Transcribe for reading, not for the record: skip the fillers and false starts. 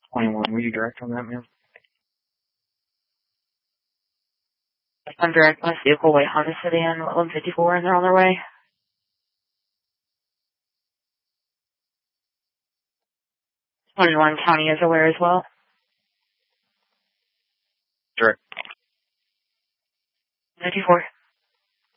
21, were you direct on that, ma'am? I'm direct on this vehicle, white Honda sedan, 154, and they're on their way. 21 County is aware as well. Direct. 54.